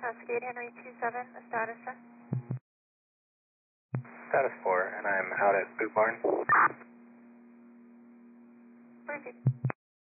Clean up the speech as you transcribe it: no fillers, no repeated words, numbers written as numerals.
Cascade Henry 27, the status, sir? Status 4, and I'm out at Boot Barn. Perfect.